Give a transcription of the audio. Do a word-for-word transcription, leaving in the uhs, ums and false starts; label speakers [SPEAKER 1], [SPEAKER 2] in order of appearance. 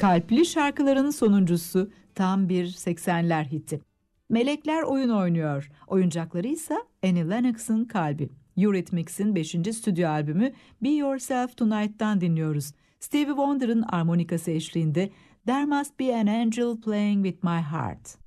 [SPEAKER 1] Kalpli şarkıların sonuncusu tam bir seksenler hiti. Melekler oyun oynuyor. Oyuncakları ise Annie Lennox'ın kalbi. Eurythmics'in beşinci stüdyo albümü Be Yourself Tonight'tan dinliyoruz. Stevie Wonder'ın armonikası eşliğinde There Must Be an Angel Playing With My Heart.